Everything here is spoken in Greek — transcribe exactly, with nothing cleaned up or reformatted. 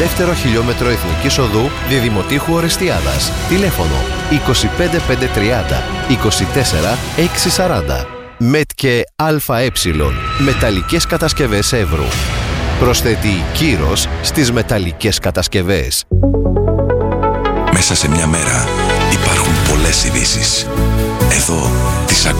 δεύτερο χιλιόμετρο Εθνικής Οδού Διδημοτήχου Ορεστιάδας. Τηλέφωνο είκοσι πέντε πεντακόσια τριάντα είκοσι τέσσερα εξακόσια σαράντα. ΜΕΤΚΕ ΑΕ. Μεταλλικές κατασκευές Εύρου. Προσθέτει κύρος στις μεταλλικές κατασκευές. Μέσα σε μια μέρα υπάρχουν πολλές ειδήσεις. Εδώ τις ακούς.